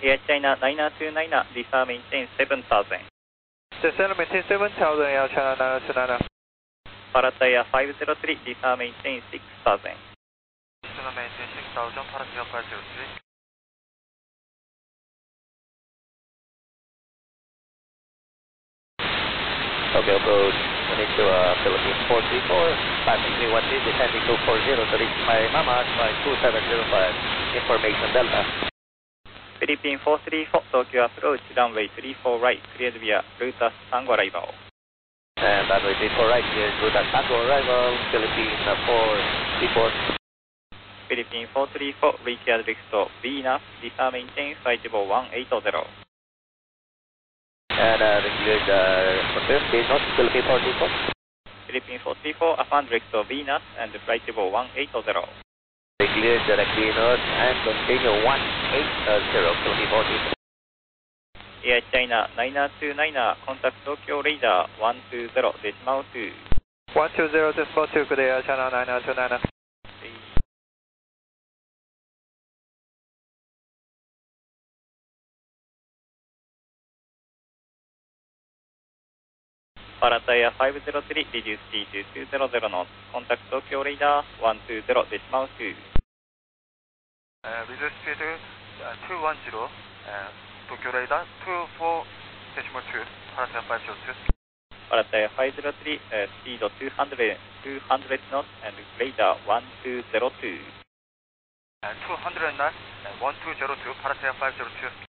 Air China 929, descend maintain 7000. Descend maintain 7000, Air China 929. Pattaya 503, descend maintain 6000. Descend maintain 6000, Pattaya 503. Okay, approach to Philippines 434, 533 descending to 40 to reach my Mama, flight 2705, information Delta. Philippine 434, Tokyo approach, runway 34 right, cleared via Rutas Tango arrival. And runway 34 right, cleared Rutas Tango arrival, Philippine 434. Philippine 434, recleared Victor Venus, descend maintain flight level 180. And cleared confirmed, gate note, Philippine 434. Philippine 434, affirmed Victor Venus and flight level 180. Cleared directly north and continue 180, Philippine 434. Air China 929, contact Tokyo radar 120, decimal 2. 120, decimal 2, good day, Air China 929. Pattaya 503, reduce T to 200 knots, contact Tokyo radar 120, decimal 2. Reduce speed 210, Tokyo radar 24, decimal 2, Pattaya 502. Pattaya 503, speed 200 knots and radar 1202. 200 knots, 1202, Pattaya 502.